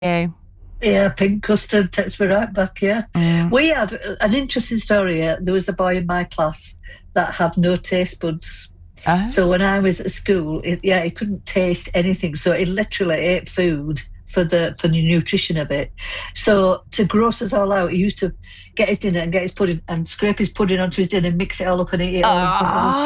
you? Yeah, pink custard takes me right back, yeah. We had an interesting story. There was a boy in my class that had no taste buds. Oh. So when I was at school, he couldn't taste anything. So he literally ate food for the nutrition of it. So to gross us all out, he used to get his dinner and get his pudding and scrape his pudding onto his dinner and mix it all up and eat it all in front of us.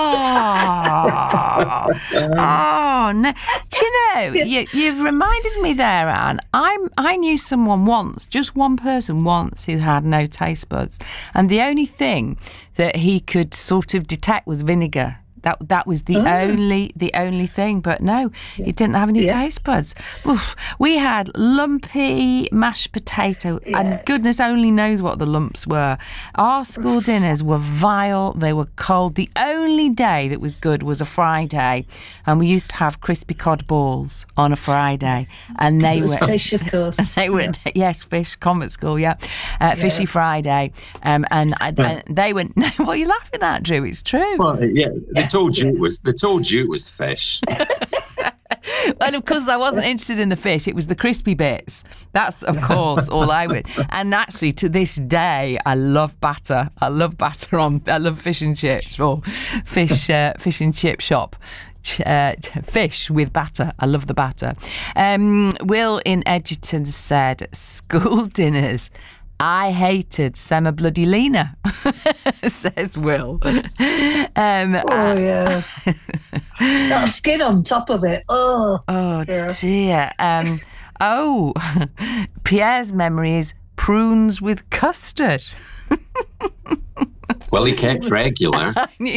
Oh, no. Do you know, you've reminded me there, Anne. I knew someone once, just one person once, who had no taste buds. And the only thing that he could sort of detect was vinegar. That was the only thing, but no, he didn't have any taste buds. Oof. We had lumpy mashed potato, and goodness only knows what the lumps were. Our school dinners were vile, they were cold. The only day that was good was a Friday, and we used to have crispy cod balls on a Friday, and they were fish, of course. They were yes, fish, convent school, Fishy Friday, and they were. What are you laughing at, Drew? It's true. Well, They told you it was fish. Well, of course, I wasn't interested in the fish. It was the crispy bits. That's, of course, all I would. And actually, to this day, I love batter. I love fish and chips or fish and chip shop. Fish with batter. I love the batter. Will in Edgerton said, school dinners. I hated Sema Bloody Lena, says Will. That skin on top of it. Oh dear. Pierre's memory is prunes with custard. Well, he kept regular.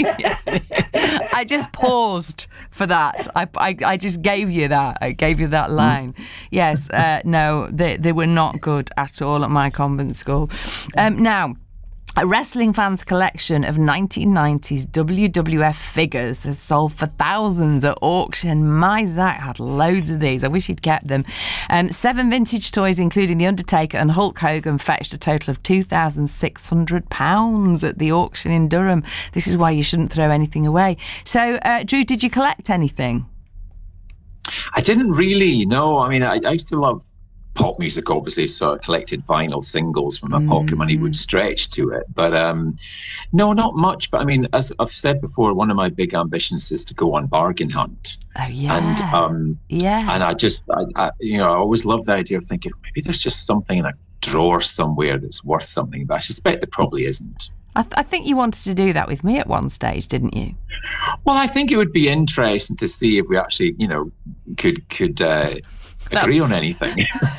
I just paused for that. I just gave you that. I gave you that line. Yes, no, they were not good at all at my convent school. Now, a wrestling fan's collection of 1990s WWF figures has sold for thousands at auction. My Zach had loads of these. I wish he'd kept them. 7 vintage toys, including The Undertaker and Hulk Hogan, fetched a total of £2,600 at the auction in Durham. This is why you shouldn't throw anything away. So, Drew, did you collect anything? I didn't really, no. I mean, I used to love pop music, obviously, so I collected vinyl singles when my pocket money would stretch to it. But no, not much. But I mean, as I've said before, one of my big ambitions is to go on bargain hunt. Oh, yeah. And and I always love the idea of thinking maybe there's just something in a drawer somewhere that's worth something. But I suspect there probably isn't. I think you wanted to do that with me at one stage, didn't you? Well, I think it would be interesting to see if we actually, could agree on anything.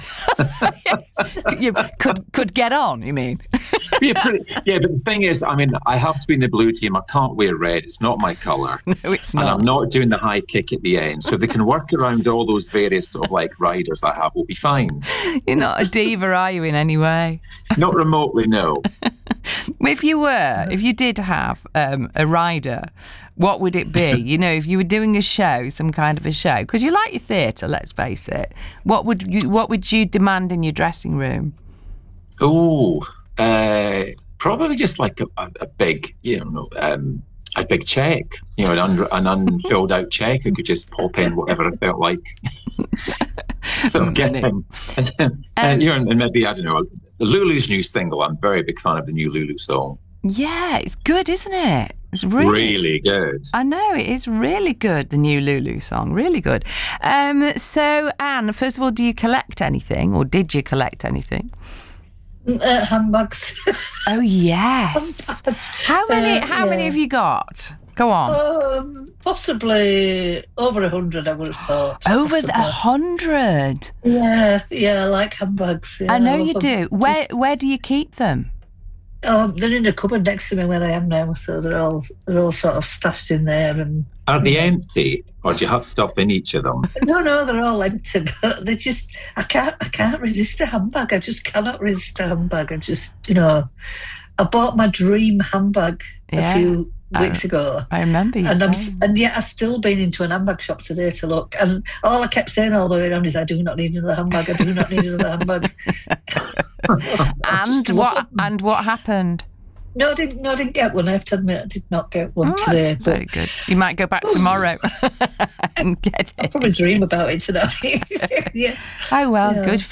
You could get on, you mean? But the thing is, I mean, I have to be in the blue team. I can't wear red. It's not my colour. No, it's not. And I'm not doing the high kick at the end. So they can work around all those various sort of like riders I have. Will be fine. You're not a diva, are you, in any way? Not remotely, no. If you did have a rider, what would it be? If you were doing a show, some kind of a show, because you like your theatre, let's face it. What would you demand in your dressing room? Probably just like a big, a big check, an unfilled out check. I could just pop in whatever I felt like. So get him. And maybe, I don't know, Lulu's new single. I'm a very big fan of the new Lulu song. Yeah, it's good, isn't it? It's really good. I know, it is really good, the new Lulu song. Really good. So, Anne, first of all, do you collect anything, or did you collect anything? Handbags. Oh, yes. How many have you got? Go on. Possibly over 100, I would have thought. Over 100? Yeah, I like handbags. Yeah, I know you do. Where do you keep them? They're in a cupboard next to me where I am now, so they're all sort of stashed in there. And are they empty, or do you have stuff in each of them? No, they're all empty. But they just, I can't resist a handbag. I just cannot resist a handbag. I just, I bought my dream handbag a few weeks ago. I remember you saying. And yet I've still been into an handbag shop today to look, and all I kept saying all the way around is, I do not need another handbag. I do not need another handbag. And what happened? No, I didn't get one. I have to admit, I did not get one today. That's very good. You might go back tomorrow and get it. I'll probably dream about it tonight. Yeah. Oh, well, good for